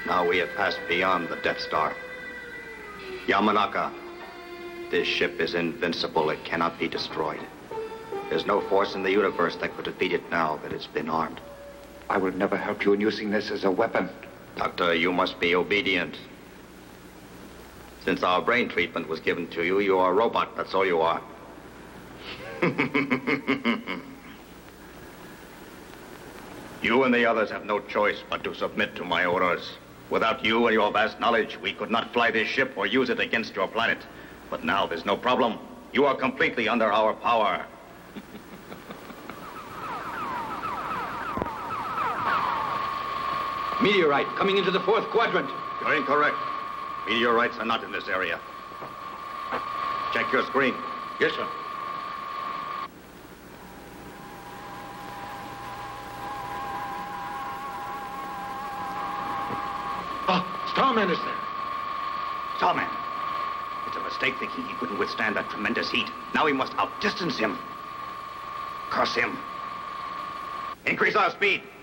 Now we have passed beyond the Death Star. Yamanaka, this ship is invincible. It cannot be destroyed. There's no force in the universe that could defeat it now that it's been armed. I will never help you in using this as a weapon. Doctor, you must be obedient. Since our brain treatment was given to you, you are a robot. That's all you are. You and the others have no choice but to submit to my orders. Without you and your vast knowledge, we could not fly this ship or use it against your planet. But now there's no problem. You are completely under our power. Meteorite coming into the fourth quadrant. You're incorrect. Meteorites are not in this area. Check your screen. Yes, sir. Starman is there. Starman. It's a mistake thinking he couldn't withstand that tremendous heat. Now we must outdistance him. Curse him. Increase our speed.